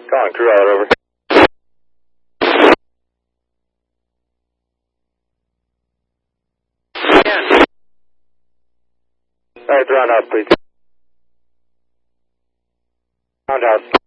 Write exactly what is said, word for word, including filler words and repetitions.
Calling crew out, over. Alright, round out, please. Round out.